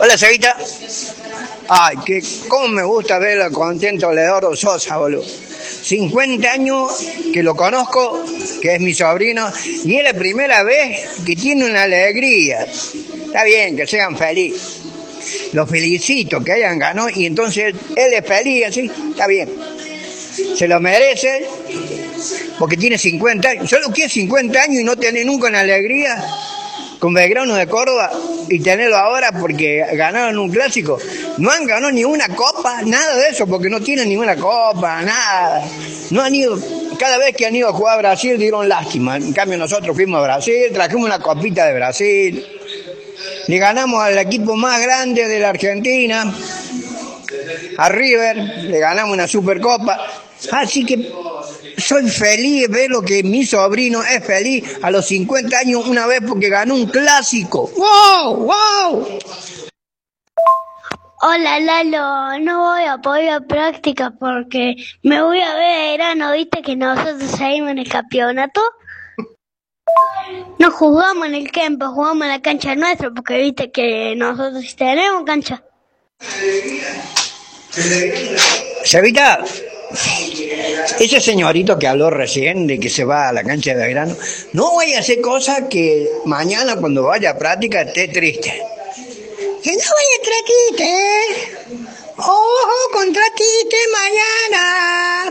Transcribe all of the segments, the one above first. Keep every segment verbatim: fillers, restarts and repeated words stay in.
Hola, Cevita. Ay, que cómo me gusta verlo contento Leodoro Sosa, boludo. cincuenta años que lo conozco, que es mi sobrino, y es la primera vez que tiene una alegría. Está bien, que sean felices. Los felicito que hayan ganado, y entonces él es feliz, así, está bien. Se lo merece, porque tiene cincuenta años. Solo quiere cincuenta años y no tener nunca una alegría con Belgrano de Córdoba y tenerlo ahora porque ganaron un clásico. No han ganado ni una copa, nada de eso, porque no tienen ninguna copa, nada. No han ido, cada vez que han ido a jugar a Brasil dieron lástima. En cambio nosotros fuimos a Brasil, trajimos una copita de Brasil, le ganamos al equipo más grande de la Argentina, a River, le ganamos una Supercopa. Así que soy feliz de ver lo que mi sobrino es feliz a los cincuenta años una vez porque ganó un clásico. ¡Wow! ¡Wow! Hola Lalo, no voy a poder ir a práctica porque me voy a ver verano, viste que nosotros seguimos en el campeonato. No jugamos en el campo, jugamos en la cancha nuestra porque viste que nosotros tenemos cancha. Cevita, ese señorito que habló recién de que se va a la cancha de Belgrano, no vaya a hacer cosas que mañana cuando vaya a práctica esté triste. Que no vaya a estar triste, ¿eh? Ojo contra triste mañana.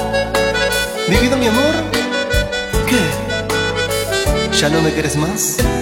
Mi vida, mi amor, ¿qué? ¿Ya no me quieres más?